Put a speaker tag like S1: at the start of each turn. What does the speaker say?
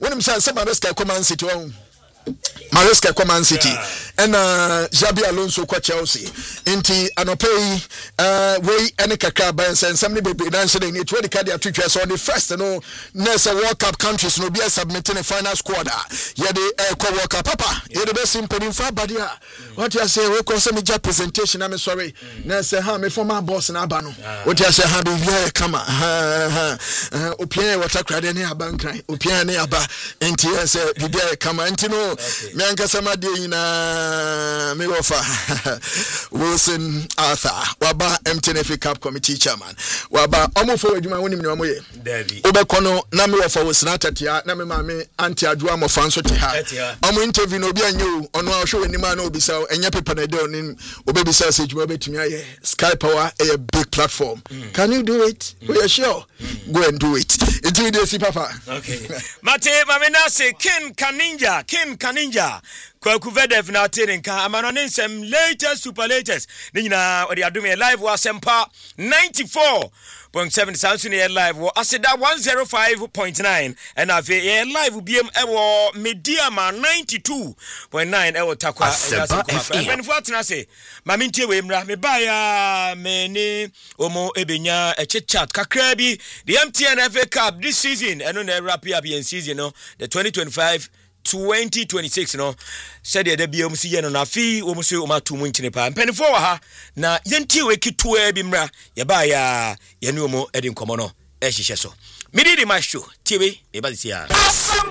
S1: when him say Maresca command city Maresca command city and Xabi Alonso kwa Chelsea inti anopei we any kakra ban and somebody be dancing it when the card to so on the first next World Cup countries no be submitting a final squad yeah the World Cup papa yeah the best simple in far badia what you say we call me job presentation I'm sorry next ha me former boss na aba no what you say ha be here come opia water crade ne aba nkran opia ne aba inti say be there come inti no me ankasa de na me offer Wilson Arthur waba MTNF Cup committee chairman waba omo for adwuma wonim ne omo ye David obekono na me offer Wilson Atatia na me ma me anti adwa mo fan so te ha omo interview no obi anyo ono ahwe anima na obisa enya paper na de onim obebisa se adwuma betumi aye Sky Power a big platform can you do it we are sure go and do it it will dey see papa
S2: okay mate mamena say Ken Kaninja Kwaku Vedef na Tirinka amanonin sem latest super latest nina odi adumi live wa sempa 94.7 Samsung live wa aseda 105.9 and ave live biem ewo mediama 92.9 ewo takwa FM fuatna say mamintie we mra me baya me ni omo ebenya e chit kakra bi the MTN FA Cup this season eno na wrap up in season no the 2025-2026 no said the biom si ye no na fi wo mo so o matu mu nchine pa mpanifo wa ha na yentie we kitoa bi mra ye ba ya ye ne omo edi nkomo no e hihye so midi di masho tiwe e ba sia